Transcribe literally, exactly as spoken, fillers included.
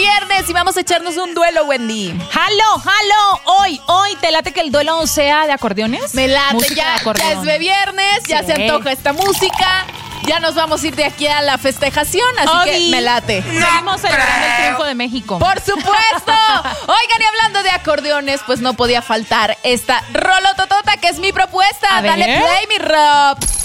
viernes y vamos a echarnos un duelo, Wendy. ¡Halo, halo! Hoy, hoy, ¿te late que el duelo sea de acordeones? Me late, Música ya, de acordeón. ya es de viernes, ya Sí. se antoja esta música. Ya nos vamos a ir de aquí a la festejación, así Obi. que me late. Seguimos celebrando el triunfo de México. ¡Por supuesto! Oigan, y hablando de acordeones, pues no podía faltar esta rolototota que es mi propuesta. A Dale ver. play, mi Rob.